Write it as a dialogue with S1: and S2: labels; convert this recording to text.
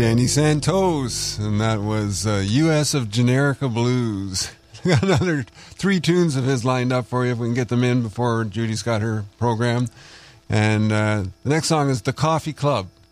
S1: Danny Santos, and that was U.S. of Generica Blues. Got another 3 tunes of his lined up for you if we can get them in before Judy's got her program. And the next song is The Coffee Club.